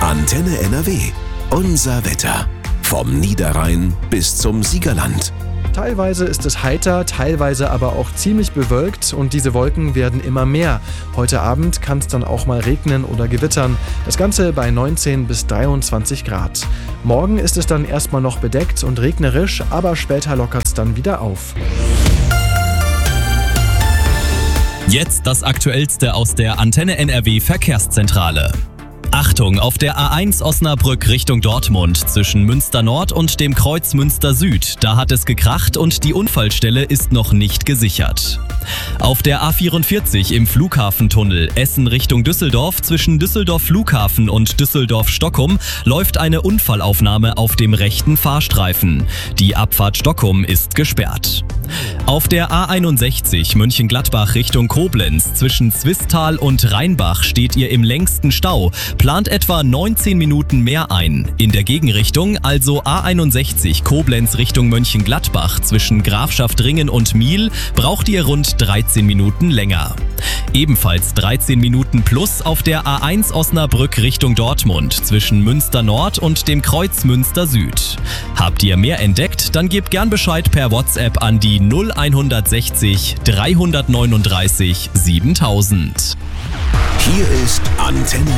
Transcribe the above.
Antenne NRW. Unser Wetter. Vom Niederrhein bis zum Siegerland. Teilweise ist es heiter, teilweise aber auch ziemlich bewölkt und diese Wolken werden immer mehr. Heute Abend kann es dann auch mal regnen oder gewittern. Das Ganze bei 19 bis 23 Grad. Morgen ist es dann erstmal noch bedeckt und regnerisch, aber später lockert es dann wieder auf. Jetzt das Aktuellste aus der Antenne NRW Verkehrszentrale. Achtung, auf der A1 Osnabrück Richtung Dortmund zwischen Münster Nord und dem Kreuz Münster Süd. Da hat es gekracht und die Unfallstelle ist noch nicht gesichert. Auf der A44 im Flughafentunnel Essen Richtung Düsseldorf zwischen Düsseldorf Flughafen und Düsseldorf Stockholm läuft eine Unfallaufnahme auf dem rechten Fahrstreifen. Die Abfahrt Stockholm ist gesperrt. Auf der A61 Mönchengladbach Richtung Koblenz zwischen Zwistal und Rheinbach steht ihr im längsten Stau. Plant etwa 19 Minuten mehr ein. In der Gegenrichtung, also A61 Koblenz Richtung Mönchengladbach zwischen Grafschaftringen und Miel, braucht ihr rund 13 Minuten länger. Ebenfalls 13 Minuten plus auf der A1 Osnabrück Richtung Dortmund zwischen Münster Nord und dem Kreuz Münster Süd. Habt ihr mehr entdeckt, dann gebt gern Bescheid per WhatsApp an die 0160 339 7000. Hier ist Antenne